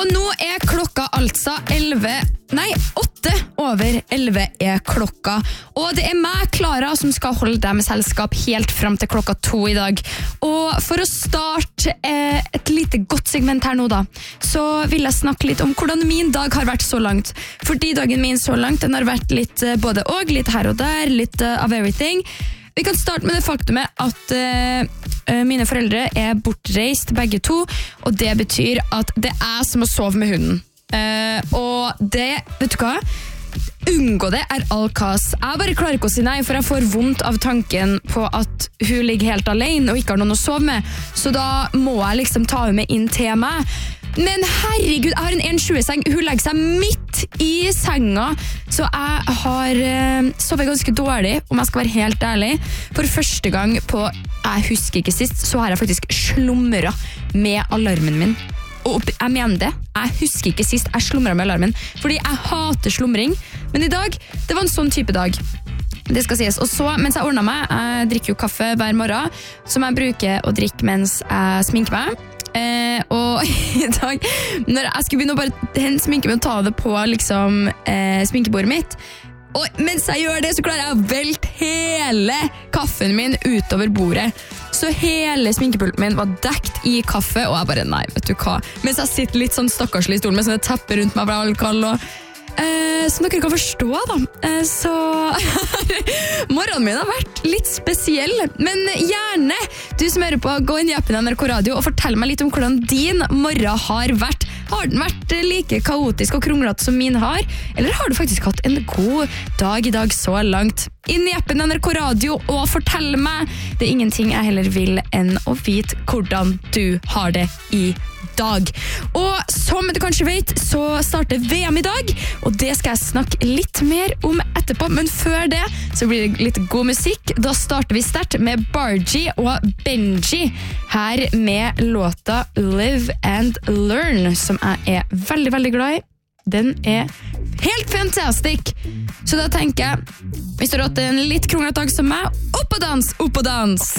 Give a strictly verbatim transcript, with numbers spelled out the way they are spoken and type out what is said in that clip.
Og nå er klokka altså elleve, nei, åtte over elleve er klokka. Og det er meg, Klara, som skal holde deg med selskap helt frem til klokka to i dag. Og for å starte eh, et lite godt segment her nå da, så vil jeg snakke litt om hvordan min dag har vært så langt. Fordi dagen min så langt, den har vært litt eh, både og, litt her og der, litt uh, of everything. Vi kan starte med det faktumet at uh, mine foreldre er bortreist begge to, og det betyr at det er som å sove med hunden. Uh, og det, vet du hva? Unngå det er all kass. Jeg bare klarer ikke å si nei, for jeg får vondt av tanken på at hun ligger helt alene og ikke har noen å sove med. Så da må jeg liksom ta henne med inn til meg. Men herregud, jeg har en en tjue-seng. Hun legger seg midt i senga, så jeg har uh, sovet ganske dårlig, om jeg skal være helt ærlig. For første gang på, jeg husker ikke sist, så har jeg faktisk slumret med alarmen min. Og jeg mener det, jeg husker ikke sist jeg slumret med alarmen, fordi jeg hater slumring. Men i dag, det var en sånn type dag. Det skal sies. Og så, mens jeg ordnet meg, jeg drikker jo kaffe hver morgen, som jeg bruker å drikke mens jeg sminker meg. Eh, og i dag, når jeg skulle begynne å bare sminke meg og ta det på liksom, eh, sminkebordet mitt, og mens jeg gjør det, så klarer jeg å velte hele kaffen min utover bordet. Så hele sminkepulten min var dekt i kaffe, og jeg bare, nei, vet du hva. Mens jeg sitter litt sånn stakkarslig i stolen med sånne tepper rundt meg, for jeg er kald, og eh, som dere kan forstå da. Eh, så morgenen min har vært litt spesiell, men gjerne du som hører på, gå inn i appen N R K Radio og fortell meg litt om hvordan din morgen har vært. Har den vært like kaotisk og kronglete som min har, eller har du faktisk hatt en god dag i dag så langt? Inn i appen N R K Radio og fortell meg. Det er ingenting jeg heller vil enn å vite hvordan du har det i dag. Og som du kanskje vet, så starter V M i dag, og det skal jeg snakke litt mer om etterpå, men før det så blir det litt god musikk. Da starter vi sterkt med Bargie og Benji her med låta Live and Learn, som jeg er veldig, veldig glad i. Den er helt fantastisk! Så da tenker jeg, hvis du har hatt en litt kronglete dag som meg, opp og dans, opp og dans!